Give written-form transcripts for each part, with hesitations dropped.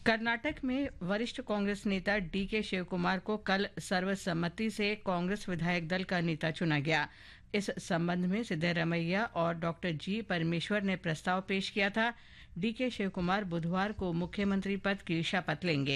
कर्नाटक में वरिष्ठ कांग्रेस नेता डीके शिव कुमार को कल सर्वसम्मति से कांग्रेस विधायक दल का नेता चुना गया। इस संबंध में सिद्धरमैया और डॉक्टर जी परमेश्वर ने प्रस्ताव पेश किया था। डीके शिव कुमार बुधवार को मुख्यमंत्री पद की शपथ लेंगे।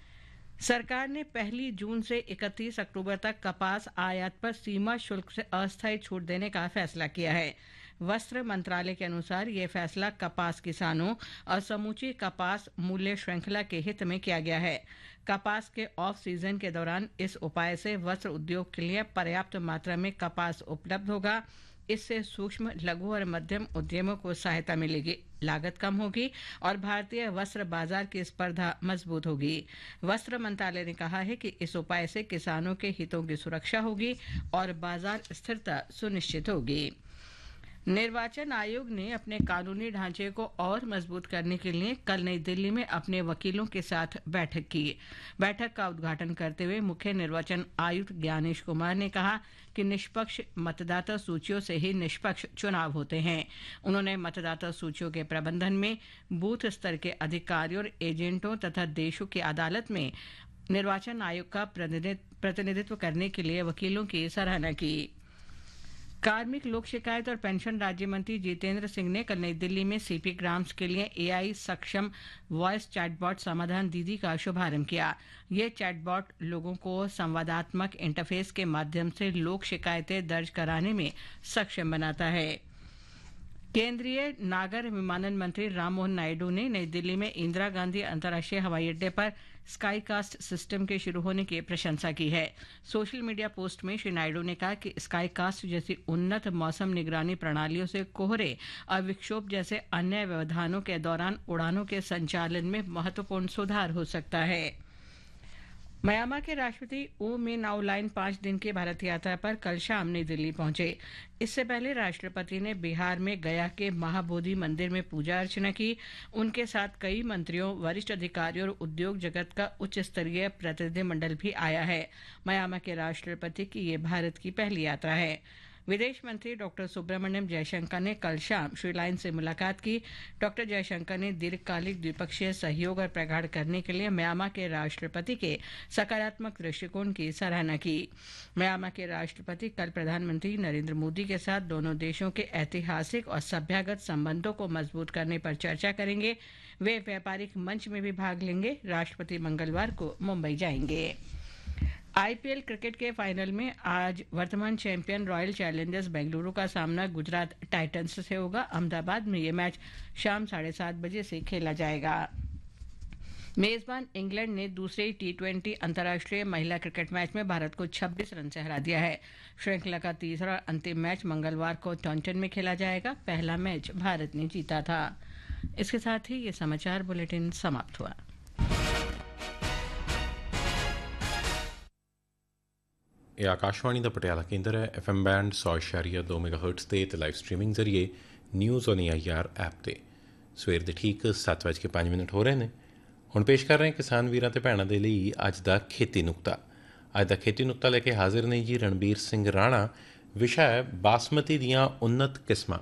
सरकार ने 1 जून से 31 अक्टूबर तक कपास आयात पर सीमा शुल्क से अस्थायी छूट देने का फैसला किया है। वस्त्र मंत्रालय के अनुसार यह फैसला कपास किसानों और समूची कपास मूल्य श्रृंखला के हित में किया गया है। कपास के ऑफ सीजन के दौरान इस उपाय से वस्त्र उद्योग के लिए पर्याप्त मात्रा में कपास उपलब्ध होगा। इससे सूक्ष्म, लघु और मध्यम उद्यमों को सहायता मिलेगी, लागत कम होगी और भारतीय वस्त्र बाजार की स्पर्धा मजबूत होगी। वस्त्र मंत्रालय ने कहा है कि इस उपाय से किसानों के हितों की सुरक्षा होगी और बाजार स्थिरता सुनिश्चित होगी। निर्वाचन आयोग ने अपने कानूनी ढांचे को और मजबूत करने के लिए कल नई दिल्ली में अपने वकीलों के साथ बैठक की। बैठक का उद्घाटन करते हुए मुख्य निर्वाचन आयुक्त ज्ञानेश कुमार ने कहा कि निष्पक्ष मतदाता सूचियों से ही निष्पक्ष चुनाव होते हैं। उन्होंने मतदाता सूचियों के प्रबंधन में बूथ स्तर के अधिकारियों और एजेंटों तथा देशों की अदालत में निर्वाचन आयोग का प्रतिनिधित्व करने के लिए वकीलों की सराहना की। कार्मिक, लोक शिकायत और पेंशन राज्य मंत्री जितेंद्र सिंह ने कल नई दिल्ली में सीपी ग्राम्स के लिए एआई सक्षम वॉइस चैटबॉट समाधान दीदी का शुभारंभ किया। ये चैटबॉट लोगों को संवादात्मक इंटरफेस के माध्यम से लोक शिकायतें दर्ज कराने में सक्षम बनाता है। केंद्रीय नागर विमानन मंत्री राममोहन नायडू ने नई दिल्ली में इंदिरा गांधी अंतर्राष्ट्रीय हवाई अड्डे पर स्काईकास्ट सिस्टम के शुरू होने की प्रशंसा की है। सोशल मीडिया पोस्ट में श्री नायडू ने कहा कि स्काईकास्ट जैसी उन्नत मौसम निगरानी प्रणालियों से कोहरे और विक्षोभ जैसे अन्य व्यवधानों के दौरान उड़ानों के संचालन में महत्वपूर्ण सुधार हो सकता है। म्यांमार के राष्ट्रपति ऊ मिन आउलाइन 5 दिन की भारत यात्रा पर कल शाम नई दिल्ली पहुंचे। इससे पहले राष्ट्रपति ने बिहार में गया के महाबोधि मंदिर में पूजा अर्चना की। उनके साथ कई मंत्रियों, वरिष्ठ अधिकारियों और उद्योग जगत का उच्च स्तरीय प्रतिनिधिमंडल भी आया है। म्यांमार के राष्ट्रपति की ये भारत की पहली यात्रा है। विदेश मंत्री डॉक्टर सुब्रमण्यम जयशंकर ने कल शाम श्री लाइन से मुलाकात की। डॉक्टर जयशंकर ने दीर्घकालिक द्विपक्षीय सहयोग और प्रगाढ़ करने के लिए म्यांमार के राष्ट्रपति के सकारात्मक दृष्टिकोण की सराहना की। म्यांमार के राष्ट्रपति कल प्रधानमंत्री नरेंद्र मोदी के साथ दोनों देशों के ऐतिहासिक और सभ्यगत संबंधों को मजबूत करने पर चर्चा करेंगे। वे व्यापारिक मंच में भी भाग लेंगे। राष्ट्रपति मंगलवार को मुंबई जाएंगे। आईपीएल क्रिकेट के फाइनल में आज वर्तमान चैंपियन रॉयल चैलेंजर्स बेंगलुरु का सामना गुजरात टाइटंस से होगा। अहमदाबाद में ये मैच शाम 7:30 बजे से खेला जाएगा। मेजबान इंग्लैंड ने दूसरे T20 अंतर्राष्ट्रीय महिला क्रिकेट मैच में भारत को 26 रन से हरा दिया है। श्रृंखला का तीसरा और अंतिम मैच मंगलवार को टॉन्टन में खेला जाएगा। पहला मैच भारत ने जीता था। इसके साथ ही ये समाचार बुलेटिन समाप्त हुआ। ਇਹ ਆਕਾਸ਼ਵਾਣੀ ਦਾ ਪਟਿਆਲਾ ਕੇਂਦਰ ਹੈ। FM ਬੈਂਡ 100.2 ਮੈਗਾਹਰਟਜ਼ ਤੇ ਲਾਈਵ ਸਟ੍ਰੀਮਿੰਗ ਜ਼ਰੀਏ ਨਿਊਜ਼ ਔਨ AIR ਐਪ ਤੇ ਸਵੇਰ ਦੇ ਠੀਕ 7:05 ਹੋ ਰਹੇ ਨੇ। ਹੁਣ ਪੇਸ਼ ਕਰ ਰਹੇ ਹਾਂ ਕਿਸਾਨ ਵੀਰਾਂ ਤੇ ਭੈਣਾਂ ਦੇ ਲਈ ਅੱਜ ਦਾ ਖੇਤੀ ਨੁਕਤਾ। ਅੱਜ ਦਾ ਖੇਤੀ ਨੁਕਤਾ ਲੈ ਕੇ ਹਾਜ਼ਰ ਨੇ ਜੀ ਰਣਬੀਰ ਸਿੰਘ ਰਾਣਾ। ਵਿਸ਼ਾ ਹੈ ਬਾਸਮਤੀ ਦੀਆਂ ਉन्नत ਕਿਸਮਾਂ।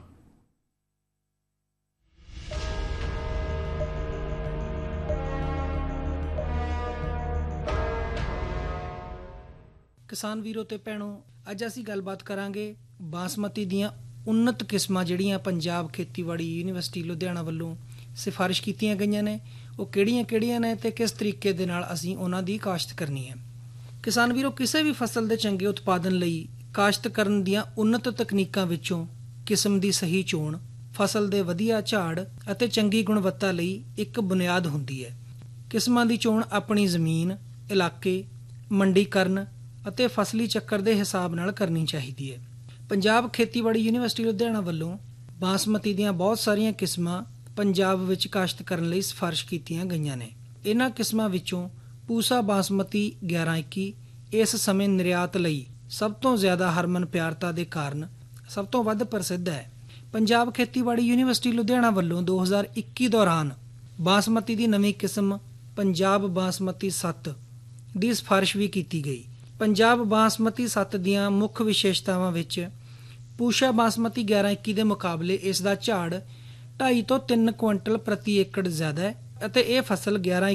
किसान वीरों ते भैणों, ਅੱਜ ਅਸੀਂ ਗੱਲਬਾਤ ਕਰਾਂਗੇ ਬਾਸਮਤੀ ਦੀਆਂ ਉન્નਤ ਕਿਸਮਾਂ ਜਿਹੜੀਆਂ ਪੰਜਾਬ ਖੇਤੀਬਾੜੀ ਯੂਨੀਵਰਸਿਟੀ ਲੁਧਿਆਣਾ ਵੱਲੋਂ ਸਿਫਾਰਿਸ਼ ਕੀਤੀਆਂ ਗਈਆਂ ਨੇ। ਉਹ ਕਿਹੜੀਆਂ-ਕਿਹੜੀਆਂ ਨੇ ਤੇ ਕਿਸ ਤਰੀਕੇ ਦੇ ਨਾਲ ਅਸੀਂ ਉਹਨਾਂ ਦੀ ਕਾਸ਼ਤ ਕਰਨੀ ਹੈ। ਕਿਸਾਨ ਵੀਰੋ, ਕਿਸੇ ਵੀ ਫਸਲ ਦੇ ਚੰਗੇ ਉਤਪਾਦਨ ਲਈ ਕਾਸ਼ਤ ਕਰਨ ਦੀਆਂ ਉન્નਤ ਤਕਨੀਕਾਂ ਵਿੱਚੋਂ ਕਿਸਮ ਦੀ ਸਹੀ ਚੋਣ, ਫਸਲ ਦੇ ਵਧੀਆ ਝਾੜ ਅਤੇ ਚੰਗੀ ਗੁਣਵੱਤਾ ਲਈ ਇੱਕ ਬੁਨਿਆਦ ਹੁੰਦੀ ਹੈ। ਕਿਸਮਾਂ ਦੀ ਚੋਣ ਆਪਣੀ ਜ਼ਮੀਨ, ਇਲਾਕੇ, ਮੰਡੀਕਰਨ ਅਤੇ ਫਸਲੀ ਚੱਕਰ ਦੇ ਹਿਸਾਬ ਨਾਲ ਕਰਨੀ ਚਾਹੀਦੀ ਹੈ। ਪੰਜਾਬ ਖੇਤੀਬਾੜੀ ਯੂਨੀਵਰਸਿਟੀ ਲੁਧਿਆਣਾ ਵੱਲੋਂ ਬਾਸਮਤੀ ਦੀਆਂ ਬਹੁਤ ਸਾਰੀਆਂ ਕਿਸਮਾਂ ਪੰਜਾਬ ਵਿੱਚ ਕਾਸ਼ਤ ਕਰਨ ਲਈ ਸਿਫਾਰਿਸ਼ ਕੀਤੀਆਂ ਗਈਆਂ ਨੇ। ਇਹਨਾਂ ਕਿਸਮਾਂ ਵਿੱਚੋਂ ਪੂਸਾ ਬਾਸਮਤੀ 1121 ਇਸ ਸਮੇਂ ਨਿਰਯਾਤ ਲਈ ਸਭ ਤੋਂ ਜ਼ਿਆਦਾ ਹਰਮਨ ਪਿਆਰਤਾ ਦੇ ਕਾਰਨ ਸਭ ਤੋਂ ਵੱਧ ਪ੍ਰਸਿੱਧ ਹੈ। ਪੰਜਾਬ ਖੇਤੀਬਾੜੀ ਯੂਨੀਵਰਸਿਟੀ ਲੁਧਿਆਣਾ ਵੱਲੋਂ 2021 ਦੌਰਾਨ ਬਾਸਮਤੀ ਦੀ ਨਵੀਂ ਕਿਸਮ ਪੰਜਾਬ ਬਾਸਮਤੀ 7 ਦੀ ਸਿਫਾਰਿਸ਼ ਵੀ ਕੀਤੀ ਗਈ। ਪੰਜਾਬ ਬਾਸਮਤੀ 7 ਦੀਆਂ ਮੁੱਖ ਵਿਸ਼ੇਸ਼ਤਾਵਾਂ ਵਿੱਚ ਪੂਸ਼ਾ ਬਾਸਮਤੀ 1121 ਦੇ ਮੁਕਾਬਲੇ ਇਸ ਦਾ ਝਾੜ 2.5 ਤੋਂ 3 ਕੁਇੰਟਲ ਪ੍ਰਤੀ ਏਕੜ ਜ਼ਿਆਦਾ ਹੈ ਅਤੇ ਇਹ ਫਸਲ 11